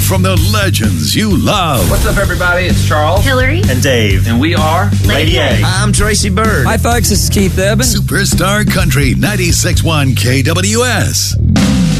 from the legends you love. What's up, everybody? It's Charles, Hillary, and Dave. And we are Lady A. I'm Tracy Bird. Hi, folks. This is Keith Urban. Superstar Country 96.1 KWS.